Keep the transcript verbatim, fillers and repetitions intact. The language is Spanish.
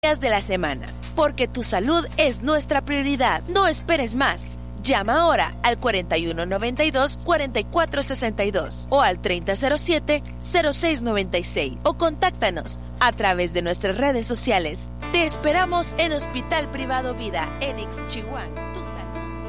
de la semana, porque tu salud es nuestra prioridad. No esperes más. Llama ahora al cuarenta y uno noventa y dos, cuarenta y cuatro sesenta y dos o al treinta cero siete, cero seis noventa y seis o contáctanos a través de nuestras redes sociales. Te esperamos en Hospital Privado Vida en Ixchihuán.